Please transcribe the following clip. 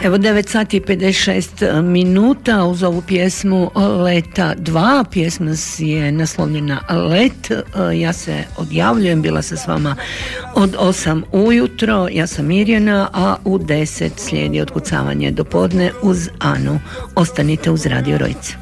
Evo 9 sati i 56 minuta uz ovu pjesmu Leta 2. Pjesma je naslovljena Let. Ja se odjavljujem, bila sam s vama od 8 ujutro. Ja sam Mirjana, a u 10 slijedi otkucavanje do podne uz Anu. Ostanite uz Radio Rojce.